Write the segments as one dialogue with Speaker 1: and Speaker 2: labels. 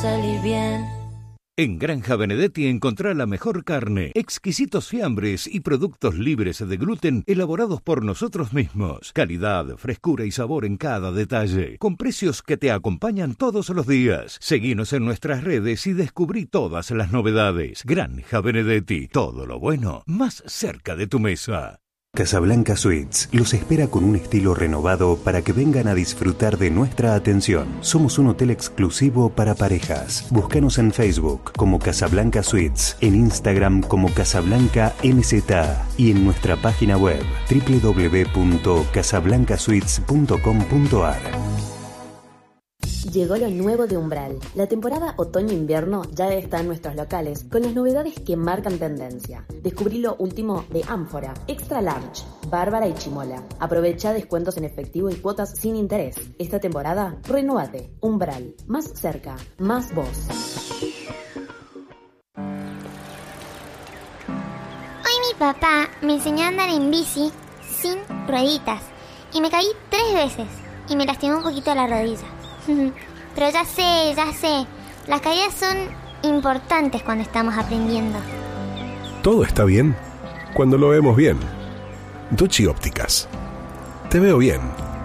Speaker 1: salir bien.
Speaker 2: En Granja Benedetti encontrá la mejor carne, exquisitos fiambres y productos libres de gluten elaborados por nosotros mismos. Calidad, frescura y sabor en cada detalle, con precios que te acompañan todos los días. Seguinos en nuestras redes y descubrí todas las novedades. Granja Benedetti, todo lo bueno más cerca de tu mesa.
Speaker 3: Casablanca Suites los espera con un estilo renovado para que vengan a disfrutar de nuestra atención. Somos un hotel exclusivo para parejas. Búscanos en Facebook como Casablanca Suites, en Instagram como Casablanca NZA y en nuestra página web www.casablancasuites.com.ar.
Speaker 4: Llegó lo nuevo de Umbral. La temporada otoño-invierno ya está en nuestros locales, con las novedades que marcan tendencia. Descubrí lo último de Ánfora, Extra Large, Bárbara y Chimola. Aprovecha descuentos en efectivo y cuotas sin interés. Esta temporada, renovate. Umbral. Más cerca, más vos.
Speaker 5: Hoy mi papá me enseñó a andar en bici sin rueditas. Y me caí 3 veces. Y me lastimó un poquito la rodilla. Pero ya sé. Las caídas son importantes cuando estamos aprendiendo.
Speaker 6: Todo está bien cuando lo vemos bien. Ducci Ópticas. Te veo bien.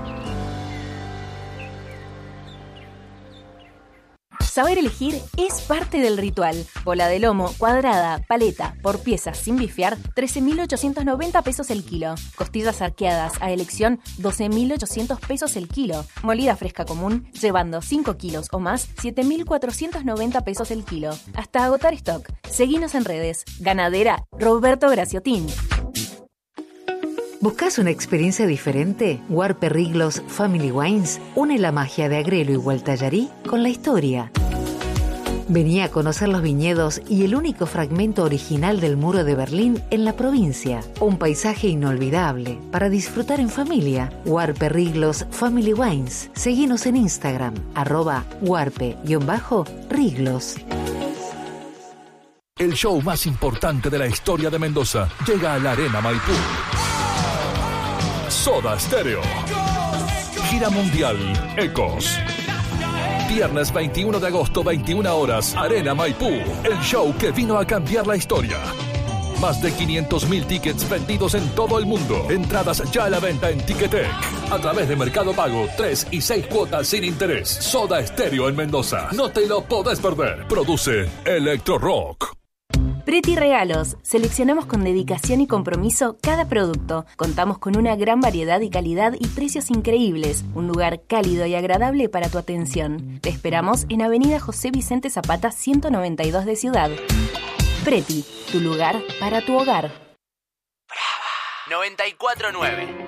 Speaker 7: Saber elegir es parte del ritual. Bola de lomo, cuadrada, paleta, por piezas sin bifear, 13.890 pesos el kilo. Costillas arqueadas a elección, 12.800 pesos el kilo. Molida fresca común, llevando 5 kilos o más, 7.490 pesos el kilo. Hasta agotar stock. Seguinos en redes. Ganadera Roberto Graciotín.
Speaker 8: ¿Buscas una experiencia diferente? Huarpe Riglos Family Wines une la magia de Agrelo y Gualtallarí con la historia. Vení a conocer los viñedos y el único fragmento original del muro de Berlín en la provincia. Un paisaje inolvidable para disfrutar en familia. Huarpe Riglos Family Wines. Seguinos en Instagram, @huarpe_riglos.
Speaker 9: El show más importante de la historia de Mendoza llega a la Arena Maipú. Soda Stereo. Gira mundial Ecos. Viernes 21 de agosto, 21 horas, Arena Maipú. El show que vino a cambiar la historia. Más de 500.000 tickets vendidos en todo el mundo. Entradas ya a la venta en Ticketek. A través de Mercado Pago, 3 y 6 cuotas sin interés. Soda Stereo en Mendoza. No te lo podés perder. Produce Electro Rock.
Speaker 7: Preti Regalos. Seleccionamos con dedicación y compromiso cada producto. Contamos con una gran variedad y calidad y precios increíbles. Un lugar cálido y agradable para tu atención. Te esperamos en Avenida José Vicente Zapata 192 de Ciudad. Preti, tu lugar para tu hogar.
Speaker 10: Brava 94.9.